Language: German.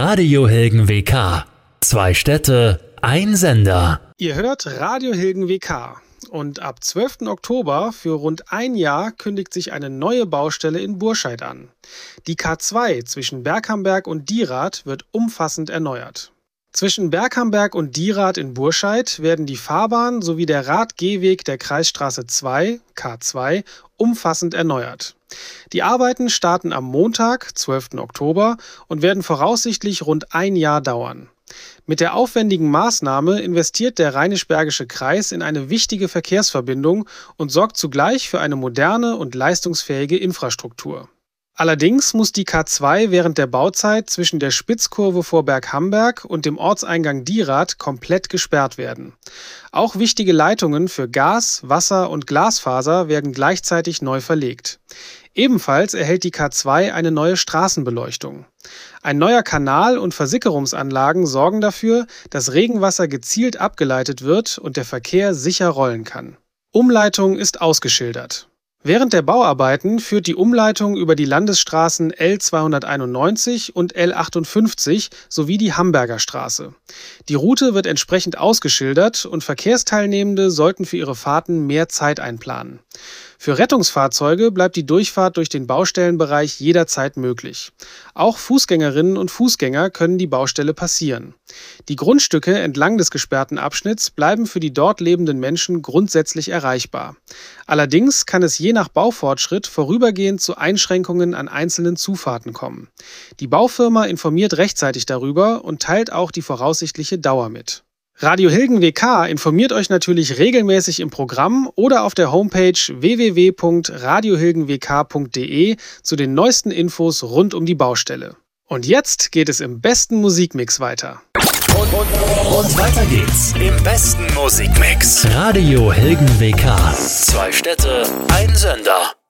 Radio Hilgen WK. 2 Städte, ein Sender. Ihr hört Radio Hilgen WK. Und ab 12. Oktober für rund ein Jahr kündigt sich eine neue Baustelle in Burscheid an. Die K2 zwischen Berghamberg und Dierath wird umfassend erneuert. Zwischen Berghamberg und Dierath in Burscheid werden die Fahrbahn sowie der Radgehweg der Kreisstraße 2, K2, umfassend erneuert. Die Arbeiten starten am Montag, 12. Oktober und werden voraussichtlich rund ein Jahr dauern. Mit der aufwendigen Maßnahme investiert der Rheinisch-Bergische Kreis in eine wichtige Verkehrsverbindung und sorgt zugleich für eine moderne und leistungsfähige Infrastruktur. Allerdings muss die K2 während der Bauzeit zwischen der Spitzkurve vor Berghamberg und dem Ortseingang Dierath komplett gesperrt werden. Auch wichtige Leitungen für Gas, Wasser und Glasfaser werden gleichzeitig neu verlegt. Ebenfalls erhält die K2 eine neue Straßenbeleuchtung. Ein neuer Kanal und Versickerungsanlagen sorgen dafür, dass Regenwasser gezielt abgeleitet wird und der Verkehr sicher rollen kann. Umleitung ist ausgeschildert. Während der Bauarbeiten führt die Umleitung über die Landesstraßen L291 und L58 sowie die Hamberger Straße. Die Route wird entsprechend ausgeschildert und Verkehrsteilnehmende sollten für ihre Fahrten mehr Zeit einplanen. Für Rettungsfahrzeuge bleibt die Durchfahrt durch den Baustellenbereich jederzeit möglich. Auch Fußgängerinnen und Fußgänger können die Baustelle passieren. Die Grundstücke entlang des gesperrten Abschnitts bleiben für die dort lebenden Menschen grundsätzlich erreichbar. Allerdings kann es je nach Baufortschritt vorübergehend zu Einschränkungen an einzelnen Zufahrten kommen. Die Baufirma informiert rechtzeitig darüber und teilt auch die voraussichtliche Dauer mit. Radio Hilgen WK informiert euch natürlich regelmäßig im Programm oder auf der Homepage www.radiohilgenwk.de zu den neuesten Infos rund um die Baustelle. Und jetzt geht es im besten Musikmix weiter. Und weiter geht's im besten Musikmix. Radio Hilgen WK. 2 Städte, ein Sender.